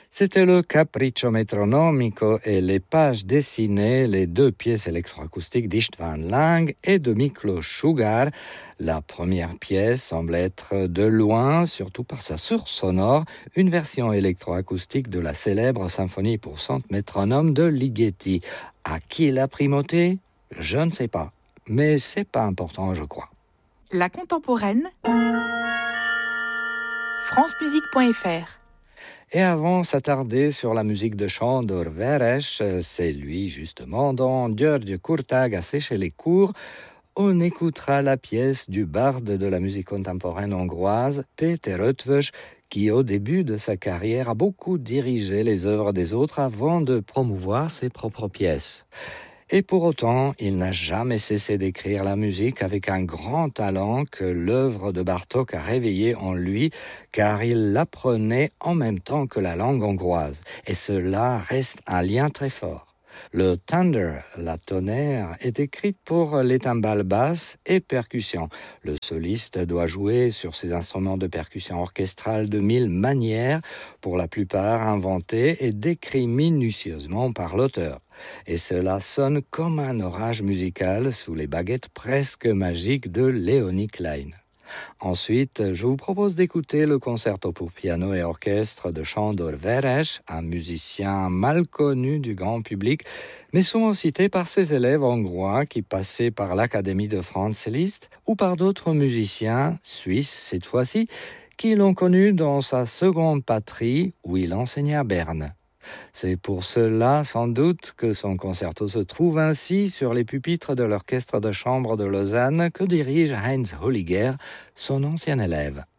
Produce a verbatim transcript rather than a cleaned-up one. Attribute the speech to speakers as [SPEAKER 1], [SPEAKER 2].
[SPEAKER 1] C'était le Capriccio Metronomico et les pages dessinées, les deux pièces électroacoustiques d'István Lang et de Miklos Sugar. La première pièce semble être de loin, surtout par sa source sonore, une version électroacoustique de la célèbre symphonie pour cent métronomes de Ligeti. À qui la primauté ? Je ne sais pas, mais c'est pas important, je crois.
[SPEAKER 2] La contemporaine, francemusique point f r.
[SPEAKER 1] Et avant s'attarder sur la musique de Sándor Veres, c'est lui justement dont György Kurtág a séché les cours, on écoutera la pièce du barde de la musique contemporaine hongroise, Péter Eötvös, qui au début de sa carrière a beaucoup dirigé les œuvres des autres avant de promouvoir ses propres pièces. Et pour autant, il n'a jamais cessé d'écrire la musique avec un grand talent que l'œuvre de Bartók a réveillé en lui, car il l'apprenait en même temps que la langue hongroise. Et cela reste un lien très fort. Le thunder, la tonnerre, est écrite pour les timbales basses et percussions. Le soliste doit jouer sur ces instruments de percussion orchestrale de mille manières, pour la plupart inventés et décrits minutieusement par l'auteur. Et cela sonne comme un orage musical sous les baguettes presque magiques de Léonie Klein. Ensuite, je vous propose d'écouter le concerto pour piano et orchestre de Sándor Veres, un musicien mal connu du grand public, mais souvent cité par ses élèves hongrois qui passaient par l'Académie de Franz Liszt ou par d'autres musiciens, suisses cette fois-ci, qui l'ont connu dans sa seconde patrie où il enseignait à Berne. C'est pour cela, sans doute, que son concerto se trouve ainsi sur les pupitres de l'orchestre de chambre de Lausanne que dirige Heinz Holliger, son ancien élève.